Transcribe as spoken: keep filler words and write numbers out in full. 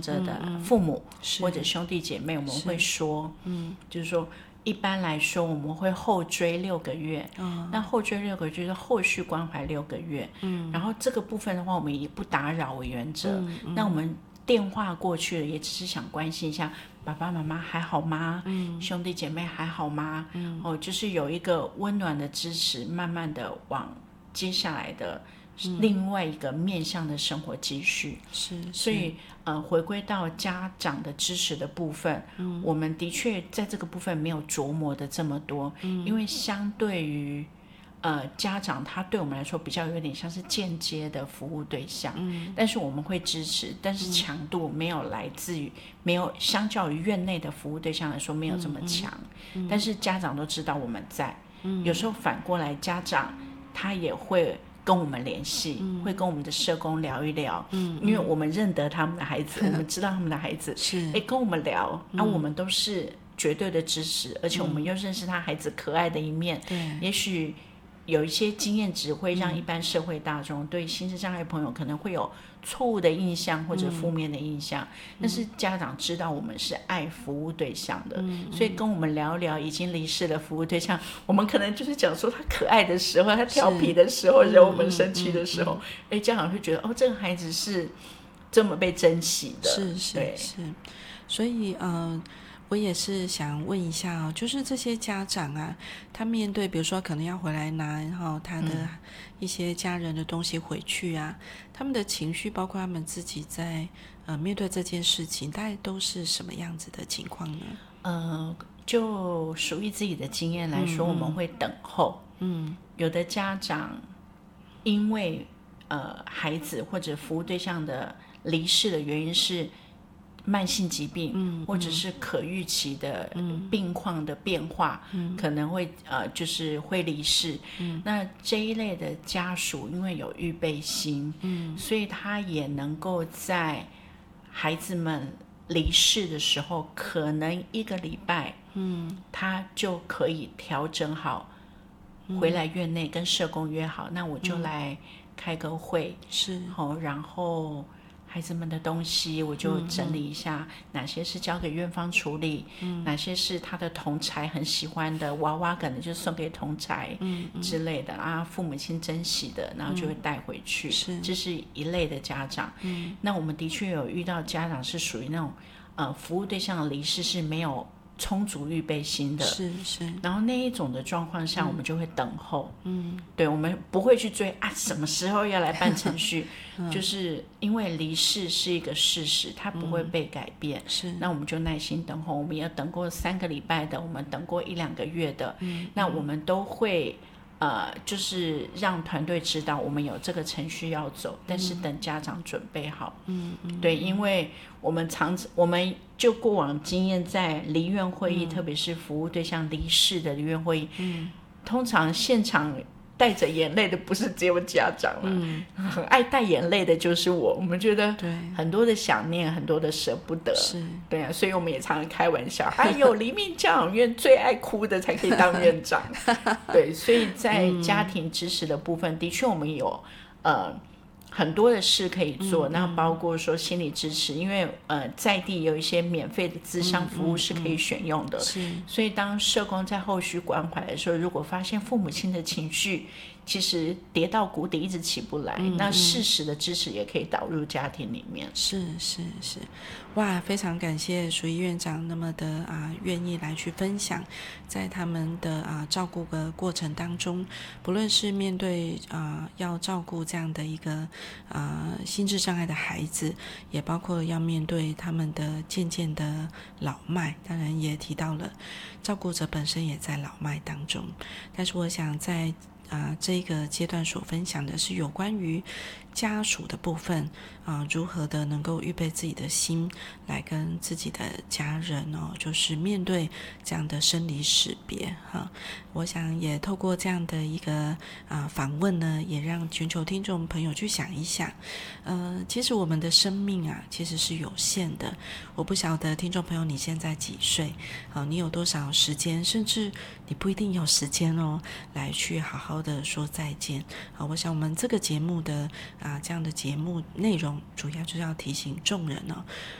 者的父母、 嗯嗯、 或者兄弟姐妹，我们会说，嗯，就是说一般来说我们会后追六个月，嗯，那后追六个月就是后续关怀六个月，嗯，然后这个部分的话，我们以不打扰为原则，嗯嗯、那我们电话过去了，也只是想关心一下爸爸妈妈还好吗？嗯，兄弟姐妹还好吗？嗯，哦，就是有一个温暖的支持，慢慢的往接下来的另外一个面向的生活继续。 是， 所以呃，回归到家长的支持的部分，嗯，我们的确在这个部分没有琢磨的这么多，嗯，因为相对于呃，家长他对我们来说比较有点像是间接的服务对象，嗯，但是我们会支持，但是强度没有来自于、嗯、没有相较于院内的服务对象来说没有这么强，嗯嗯、但是家长都知道我们在，嗯，有时候反过来家长他也会跟我们联系，嗯，会跟我们的社工聊一聊，嗯，因为我们认得他们的孩子，我们知道他们的孩子， 是， 哎，跟我们聊，嗯、啊，我们都是绝对的支持，而且我们又认识他孩子可爱的一面， 对，嗯， 也许有一些经验值会让一般社会大众对心智障碍朋友可能会有错误的印象或者负面的印象，嗯，但是家长知道我们是爱服务对象的，嗯，所以跟我们聊聊已经离世的服务对象，我们可能就是讲说他可爱的时候，他调皮的时候，惹我们生气的时候，哎，家长会觉得哦，这个孩子是这么被珍惜的， 是是对是，所以呃我也是想问一下哦，就是这些家长啊，他面对比如说可能要回来拿哈他的一些家人的东西回去啊，嗯，他们的情绪包括他们自己在呃面对这件事情，大概都是什么样子的情况呢？ 呃，就属于自己的经验来说，嗯，我们会等候。嗯，有的家长因为呃孩子或者服务对象的离世的原因是慢性疾病，嗯，或者是可预期的病况的变化，嗯，可能会呃就是会离世，嗯，那这一类的家属因为有预备心，嗯，所以他也能够在孩子们离世的时候，可能一个礼拜，嗯，他就可以调整好，回来院内跟社工约好，嗯，那我就来开个会， 是， 好，然后孩子们的东西我就整理一下，嗯，哪些是交给院方处理，嗯，哪些是他的同侪很喜欢的娃娃，可能就送给同侪，嗯，之类的啊，父母亲珍惜的，然后就会带回去，嗯，这是一类的家长，嗯，那我们的确有遇到家长是属于那种呃服务对象的离世是没有充足预备心的， 是是， 然后那一种的状况下，嗯，我们就会等候，嗯，对，我们不会去追啊，什么时候要来办程序，嗯，就是因为离世是一个事实，它不会被改变，嗯，是，那我们就耐心等候，我们也等过三个礼拜的，我们等过一两个月的，嗯，那我们都会呃，就是让团队知道我们有这个程序要走，但是等家长准备好，嗯嗯，对，因为我们常我们就过往经验，在离院会议，嗯，特别是服务对象离世的离院会议，嗯，通常现场带着眼泪的不是只有家长了，嗯，很爱带眼泪的就是我，我们觉得很多的想念，很多的舍不得，是，对啊，所以我们也常常开玩笑，哎呦，离命教养院最爱哭的才可以当院长，对，所以在家庭支持的部分，嗯，的确我们有呃很多的事可以做，嗯，那包括说心理支持，因为呃在地有一些免费的咨商服务是可以选用的，嗯嗯嗯，所以当社工在后续关怀的时候，如果发现父母亲的情绪其实跌到谷底一直起不来，嗯嗯，那适时的支持也可以导入家庭里面。 是是是，哇，非常感谢淑仪院长那么的啊愿意来去分享，在他们的啊照顾的过程当中，不论是面对啊要照顾这样的一个啊心智障碍的孩子，也包括要面对他们的渐渐的老迈，当然也提到了照顾者本身也在老迈当中，但是我想在啊，这个阶段所分享的是有关于家属的部分啊，如何的能够预备自己的心来跟自己的家人哦，就是面对这样的生离死别哈。我想也透过这样的一个啊访问呢，也让全球听众朋友去想一想，呃，其实我们的生命啊，其实是有限的。我不晓得听众朋友你现在几岁啊？你有多少时间，甚至你不一定有时间哦，来去好好的说再见啊！我想我们这个节目的啊这样的节目内容，主要就是要提醒众人哦，